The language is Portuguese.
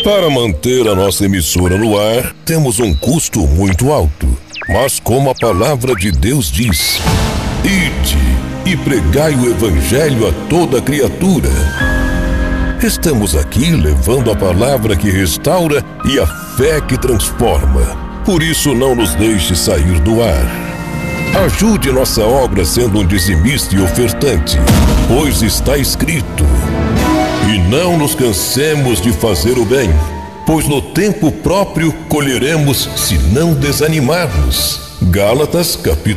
Para manter a nossa emissora no ar, temos um custo muito alto. Mas como a palavra de Deus diz: ide e pregai o evangelho a toda criatura. Estamos aqui levando a palavra que restaura e a fé que transforma. Por isso não nos deixe sair do ar. Ajude nossa obra sendo um dizimista e ofertante, pois está escrito: e não nos cansemos de fazer o bem, pois no tempo próprio colheremos se não desanimarmos. Gálatas, capítulo